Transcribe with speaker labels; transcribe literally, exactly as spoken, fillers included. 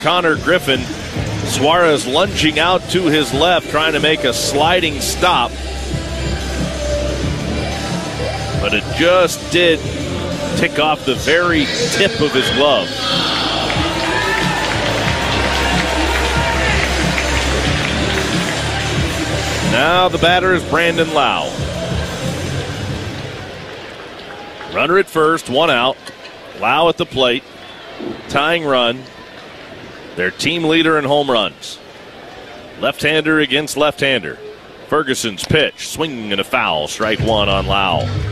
Speaker 1: Connor Griffin. Suarez lunging out to his left, trying to make a sliding stop. But it just did tick off the very tip of his glove. Now the batter is Brandon Lowe. Runner at first, one out. Lowe at the plate. Tying run. Their team leader in home runs. Left-hander against left-hander. Ferguson's pitch, swinging and a foul. Strike one on Lowe.